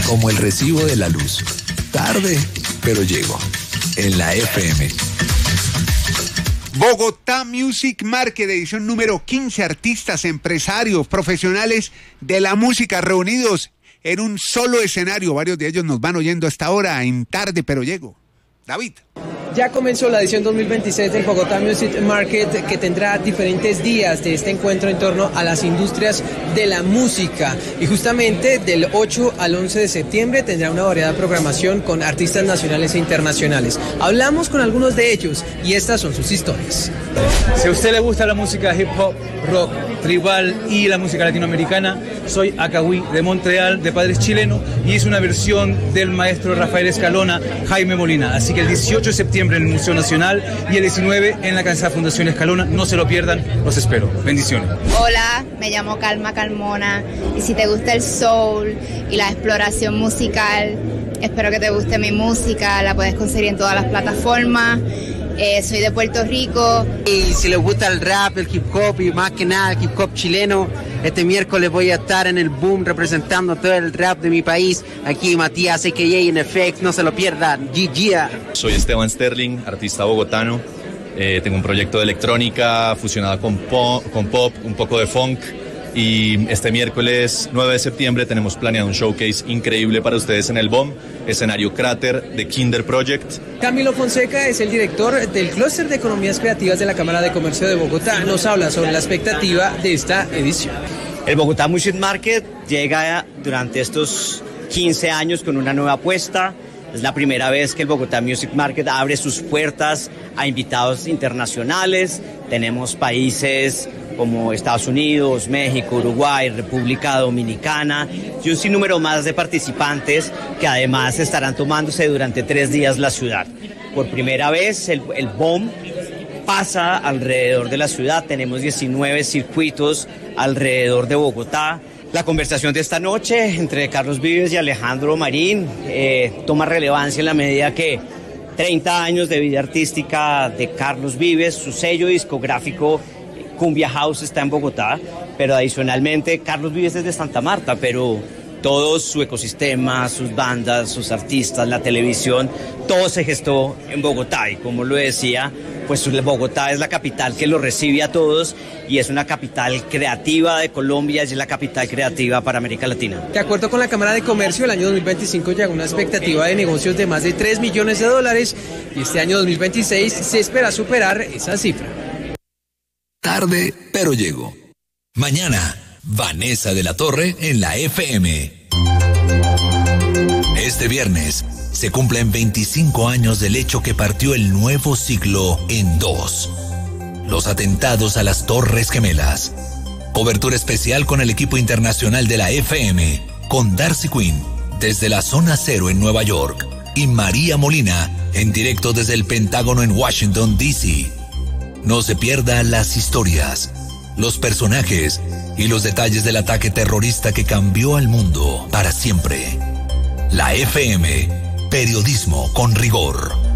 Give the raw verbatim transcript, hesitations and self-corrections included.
como el recibo de la luz. Tarde, pero llego. En la F M. Bogotá Music Market, edición número quince. Artistas, empresarios, profesionales de la música reunidos en un solo escenario. Varios de ellos nos van oyendo hasta ahora en Tarde, pero llego. David. Ya comenzó la edición dos mil veintiséis del Bogotá Music Market, que tendrá diferentes días de este encuentro en torno a las industrias de la música. Y justamente del ocho al once de septiembre tendrá una variada programación con artistas nacionales e internacionales. Hablamos con algunos de ellos y estas son sus historias. Si a usted le gusta la música hip hop, rock, tribal y la música latinoamericana, soy Acahuí de Montreal, de padres chilenos, y es una versión del maestro Rafael Escalona, Jaime Molina. Así que el dieciocho de septiembre en el Museo Nacional y el diecinueve en la Casa Fundación Escalona. No se lo pierdan, los espero. Bendiciones. Hola, me llamo Calma Carmona y si te gusta el soul y la exploración musical, espero que te guste mi música. La puedes conseguir en todas las plataformas. Eh, soy de Puerto Rico. Y si les gusta el rap, el hip hop y más que nada el hip hop chileno, este miércoles voy a estar en el Boom representando todo el rap de mi país. Aquí Matías, a k a. N F X, no se lo pierdan. G G. Soy Esteban Sterling, artista bogotano. Eh, tengo un proyecto de electrónica fusionada con pop, con pop, un poco de funk. Y este miércoles nueve de septiembre tenemos planeado un showcase increíble para ustedes en el B O M, escenario Cráter de Kinder Project. Camilo Fonseca es el director del Clúster de Economías Creativas de la Cámara de Comercio de Bogotá. Nos habla sobre la expectativa de esta edición. El Bogotá Music Market llega durante estos quince años con una nueva apuesta. Es la primera vez que el Bogotá Music Market abre sus puertas a invitados internacionales. Tenemos países como Estados Unidos, México, Uruguay, República Dominicana y un sinnúmero más de participantes que además estarán tomándose durante tres días la ciudad. Por primera vez el, el B O M pasa alrededor de la ciudad, tenemos diecinueve circuitos alrededor de Bogotá. La conversación de esta noche entre Carlos Vives y Alejandro Marín eh, toma relevancia en la medida que treinta años de vida artística de Carlos Vives, su sello discográfico Cumbia House está en Bogotá, pero adicionalmente Carlos Vives es de Santa Marta, pero todo su ecosistema, sus bandas, sus artistas, la televisión, todo se gestó en Bogotá. Y como lo decía, pues Bogotá es la capital que lo recibe a todos y es una capital creativa de Colombia, es la capital creativa para América Latina. De acuerdo con la Cámara de Comercio, el año dos mil veinticinco llega una expectativa de negocios de más de tres millones de dólares y este año dos mil veintiséis se espera superar esa cifra. Tarde, pero llego. Mañana, Vanessa de la Torre en la F M. Este viernes se cumplen veinticinco años del hecho que partió el nuevo siglo en dos. Los atentados a las Torres Gemelas. Cobertura especial con el equipo internacional de la F M, con Darcy Quinn desde la Zona Cero en Nueva York y María Molina en directo desde el Pentágono en Washington, D C No se pierda las historias, los personajes y los detalles del ataque terrorista que cambió al mundo para siempre. La F M, periodismo con rigor.